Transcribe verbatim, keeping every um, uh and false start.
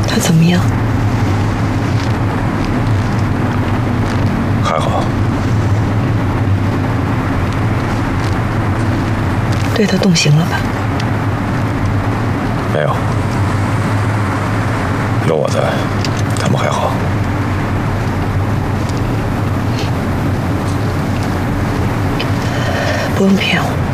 他怎么样？ 还好。 对他动刑了吧？ 没有，有我在，他们还好。 不用骗我。